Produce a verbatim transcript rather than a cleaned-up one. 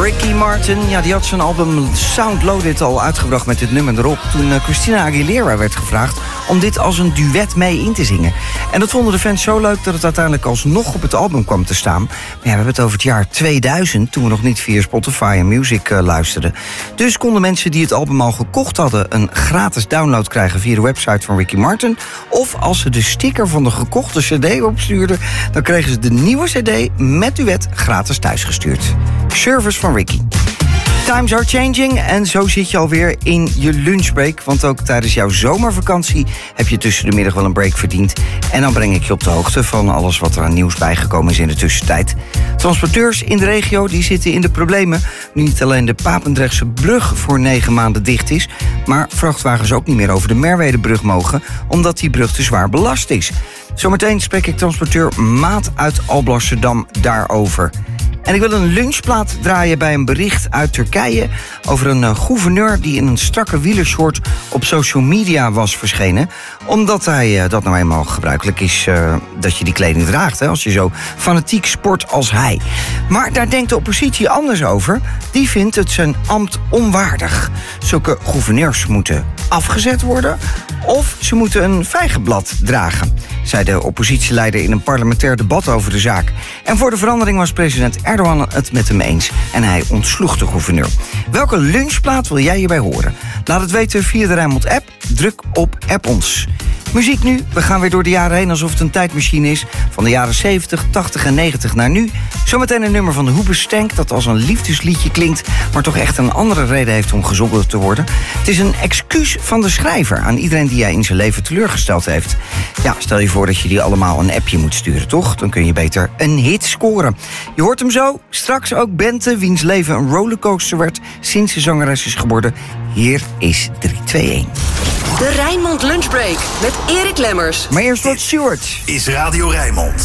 Ricky Martin, ja, die had zijn album Sound Loaded al uitgebracht met dit nummer erop, toen uh, Christina Aguilera werd gevraagd om dit als een duet mee in te zingen. En dat vonden de fans zo leuk dat het uiteindelijk alsnog op het album kwam te staan. Maar ja, we hebben het over het jaar tweeduizend, toen we nog niet via Spotify en Music uh, luisterden. Dus konden mensen die het album al gekocht hadden een gratis download krijgen via de website van Ricky Martin. Of als ze de sticker van de gekochte cd opstuurden, dan kregen ze de nieuwe cd met duet gratis thuisgestuurd. Service van Ricky. Times are changing en zo zit je alweer in je lunchbreak. Want ook tijdens jouw zomervakantie heb je tussen de middag wel een break verdiend. En dan breng ik je op de hoogte van alles wat er aan nieuws bijgekomen is in de tussentijd. Transporteurs in de regio die zitten in de problemen. Nu niet alleen de Papendrechtse brug voor negen maanden dicht is, maar vrachtwagens ook niet meer over de Merwedebrug mogen, omdat die brug te zwaar belast is. Zometeen spreek ik transporteur Maat uit Alblasserdam daarover. En ik wil een lunchplaat draaien bij een bericht uit Turkije over een uh, gouverneur die in een strakke wielershort op social media was verschenen. Omdat hij, uh, dat nou eenmaal gebruikelijk is, uh, dat je die kleding draagt, hè, als je zo fanatiek sport als hij. Maar daar denkt de oppositie anders over. Die vindt het zijn ambt onwaardig. Zulke gouverneurs moeten afgezet worden of ze moeten een vijgenblad dragen, zei de oppositieleider in een parlementair debat over de zaak. En voor de verandering was president Erdogan het met hem eens en hij ontsloeg de gouverneur. Welke lunchplaat wil jij hierbij horen? Laat het weten via de Rijnmond-app. Druk op App ons. Muziek nu. We gaan weer door de jaren heen alsof het een tijdmachine is. Van de jaren zeventig, tachtig en negentig naar nu. Zometeen een nummer van de Hoobastank dat als een liefdesliedje klinkt, maar toch echt een andere reden heeft om gezongen te worden. Het is een excuus van de schrijver aan iedereen die hij in zijn leven teleurgesteld heeft. Ja, stel je voor dat je die allemaal een appje moet sturen, toch? Dan kun je beter een hit scoren. Je hoort hem zo. Straks ook Bente, wiens leven een rollercoaster werd sinds ze zangeres is geworden. Hier is drie twee een. De Rijnmond Lunchbreak met Erik Lemmers. Maar eerst wordt Stuart. Is Radio Rijnmond.